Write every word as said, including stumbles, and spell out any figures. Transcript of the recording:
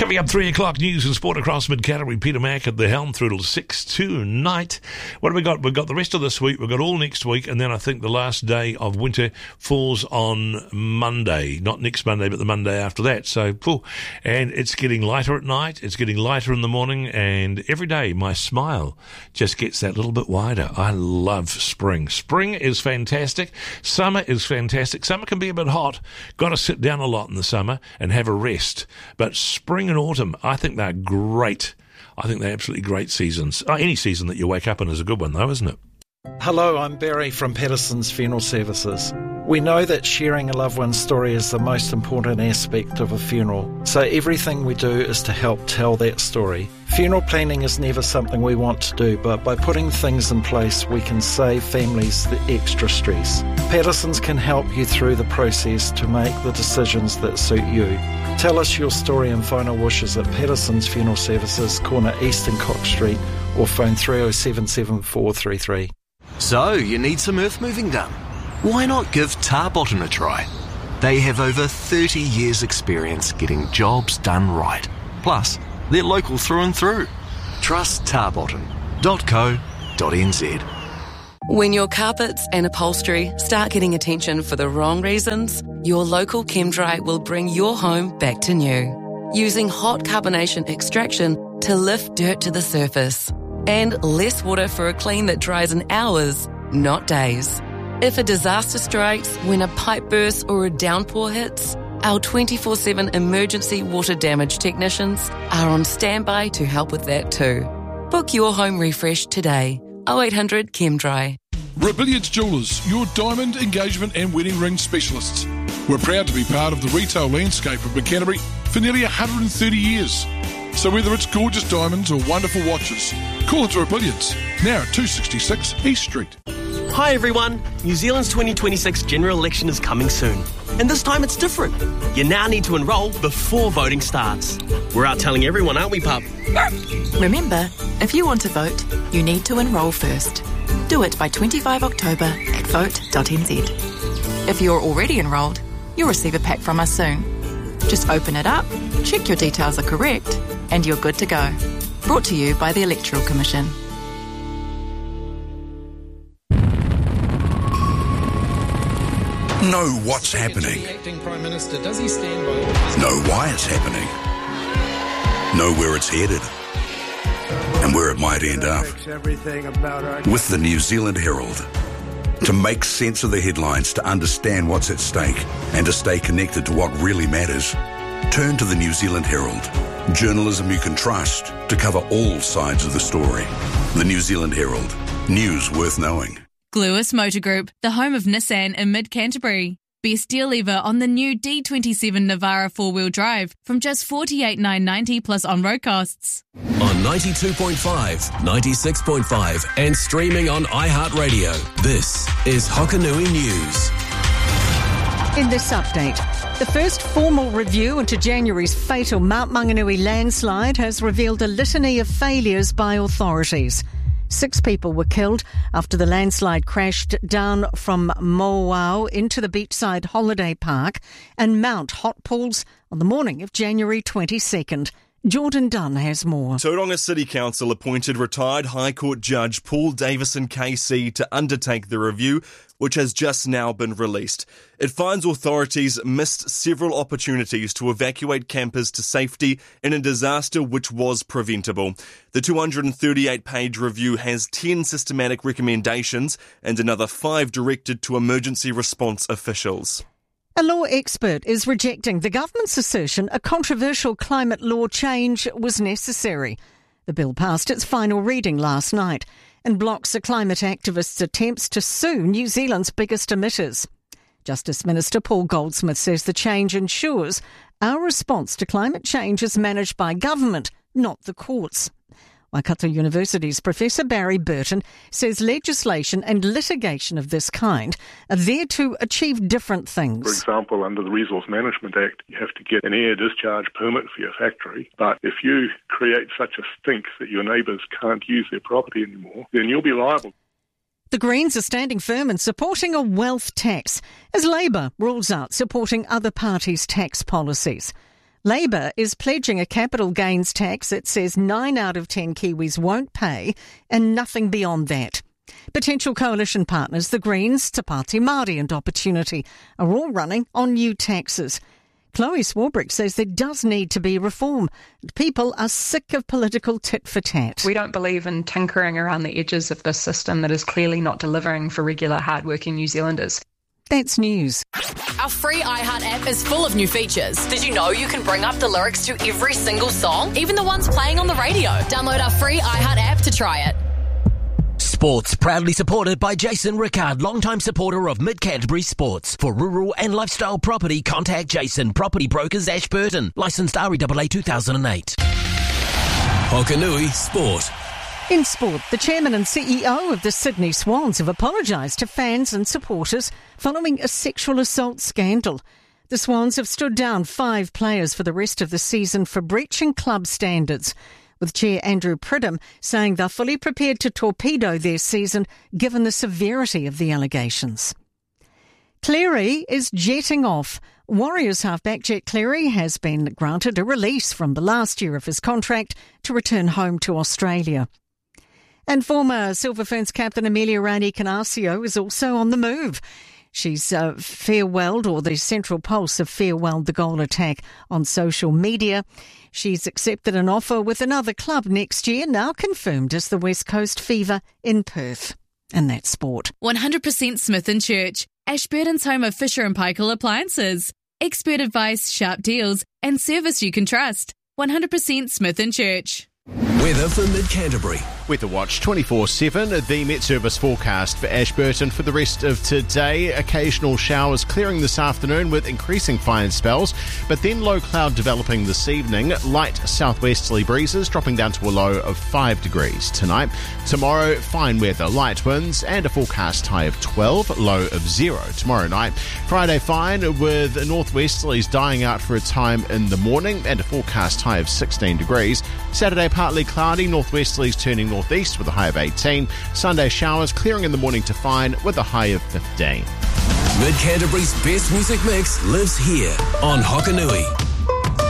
Coming up, three o'clock news and sport across mid-category. Peter Mack at the helm through till six tonight. What have we got? We've got the rest of this week. We've got all next week. And then I think the last day of winter falls on Monday. Not next Monday, but the Monday after that. So, cool. And it's getting lighter at night. It's getting lighter in the morning. And every day, my smile just gets that little bit wider. I love spring. Spring is fantastic. Summer is fantastic. Summer can be a bit hot. Got to sit down a lot in the summer and have a rest. But spring and autumn, I think they're great. I think they're absolutely great seasons. Oh, any season that you wake up in is a good one, though, isn't it? Hello, I'm Barry from Patterson's Funeral Services. We know that sharing a loved one's story is the most important aspect of a funeral, so everything we do is to help tell that story. Funeral planning is never something we want to do, but by putting things in place, we can save families the extra stress. Patterson's can help you through the process to make the decisions that suit you. Tell us your story and final wishes at Patterson's Funeral Services, corner East and Cox Street, or phone three oh seven seven four three three. So, you need some earth moving done? Why not give Tarbotton a try? They have over thirty years experience getting jobs done right. Plus, they're local through and through. Trust tarbotton dot co dot n z. When your carpets and upholstery start getting attention for the wrong reasons, your local ChemDry will bring your home back to new. Using hot carbonation extraction to lift dirt to the surface. And less water for a clean that dries in hours, not days. If a disaster strikes when a pipe bursts or a downpour hits, our twenty-four seven emergency water damage technicians are on standby to help with that too. Book your home refresh today. oh eight hundred ChemDry. Rebellions Jewellers, your diamond, engagement and wedding ring specialists. We're proud to be part of the retail landscape of Canterbury for nearly one hundred thirty years. So whether it's gorgeous diamonds or wonderful watches, call into Rebellions, now at two sixty-six East Street. Hi everyone, New Zealand's twenty twenty-six general election is coming soon. And this time it's different. You now need to enrol before voting starts. We're out telling everyone, aren't we, pup? Remember, if you want to vote, you need to enrol first. Do it by the twenty-fifth of October at vote dot n z. If you're already enrolled, you'll receive a pack from us soon. Just open it up, check your details are correct, and you're good to go. Brought to you by the Electoral Commission. Know what's happening. Acting Prime Minister, does he stand by? Know why it's happening. Know where it's headed. And where it might end up. With the New Zealand Herald. To make sense of the headlines, to understand what's at stake, and to stay connected to what really matters, turn to the New Zealand Herald. Journalism you can trust to cover all sides of the story. The New Zealand Herald. News worth knowing. Gluis Motor Group, the home of Nissan in mid-Canterbury. Best deal ever on the new D twenty-seven Navara four-wheel drive from just forty-eight thousand nine hundred ninety dollars plus on-road costs. On ninety-two point five, ninety-six point five and streaming on iHeartRadio, this is Hokanui News. In this update, the first formal review into January's fatal Mount Maunganui landslide has revealed a litany of failures by authorities. Six people were killed after the landslide crashed down from Moauau into the beachside holiday park and Mount Hot Pools on the morning of January twenty-second. Jordan Dunn has more. Tauranga City Council appointed retired High Court Judge Paul Davison K C to undertake the review, which has just now been released. It finds authorities missed several opportunities to evacuate campers to safety in a disaster which was preventable. The two hundred thirty-eight page review has ten systematic recommendations and another five directed to emergency response officials. A law expert is rejecting the government's assertion a controversial climate law change was necessary. The bill passed its final reading last night and blocks a climate activist's attempts to sue New Zealand's biggest emitters. Justice Minister Paul Goldsmith says the change ensures our response to climate change is managed by government, not the courts. Waikato University's Professor Barry Burton says legislation and litigation of this kind are there to achieve different things. For example, under the Resource Management Act, you have to get an air discharge permit for your factory. But if you create such a stink that your neighbours can't use their property anymore, then you'll be liable. The Greens are standing firm in supporting a wealth tax, as Labour rules out supporting other parties' tax policies. Labour is pledging a capital gains tax it says nine out of ten Kiwis won't pay and nothing beyond that. Potential coalition partners, the Greens, Te Pāti Māori and Opportunity, are all running on new taxes. Chloe Swarbrick says there does need to be reform. People are sick of political tit-for-tat. We don't believe in tinkering around the edges of this system that is clearly not delivering for regular, hard-working New Zealanders. That's news. Our free iHeart app is full of new features. Did you know you can bring up the lyrics to every single song, even the ones playing on the radio? Download our free iHeart app to try it. Sports proudly supported by Jason Rickard, longtime supporter of Mid-Canterbury Sports. For rural and lifestyle property, contact Jason, Property Brokers, Ashburton. Licensed R E A A two thousand eight. Hokanui Sport. In sport, the chairman and C E O of the Sydney Swans have apologised to fans and supporters following a sexual assault scandal. The Swans have stood down five players for the rest of the season for breaching club standards, with Chair Andrew Pridham saying they're fully prepared to torpedo their season given the severity of the allegations. Cleary is jetting off. Warriors halfback Jet Cleary has been granted a release from the last year of his contract to return home to Australia. And former Silver Ferns captain Amelia Ranicinacio is also on the move. She's uh, farewelled, or the Central Pulse have farewelled the goal attack on social media. She's accepted an offer with another club next year, now confirmed as the West Coast Fever in Perth. And that's sport. one hundred percent Smith and Church, Ashburton's home of Fisher and Paykel appliances. Expert advice, sharp deals, and service you can trust. one hundred percent Smith and Church. Weather for Mid-Canterbury. Weather Watch twenty-four seven, the Met Service forecast for Ashburton for the rest of today. Occasional showers clearing this afternoon with increasing fine spells, but then low cloud developing this evening. Light southwesterly breezes dropping down to a low of five degrees tonight. Tomorrow, fine weather, light winds, and a forecast high of twelve, low of zero tomorrow night. Friday, fine with northwesterlies dying out for a time in the morning and a forecast high of sixteen degrees. Saturday, partly cloudy, northwesterlies turning northeast with a high of eighteen. Sunday, showers clearing in the morning to fine with a high of fifteen. Mid-Canterbury's best music mix lives here on Hokanui.